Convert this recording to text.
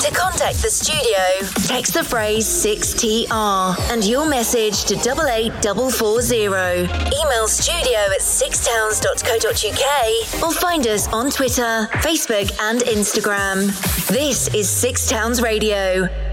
To contact the studio, text the phrase 6TR and your message to 88440. Email studio@sixtowns.co.uk or find us on Twitter, Facebook and Instagram. This is Six Towns Radio.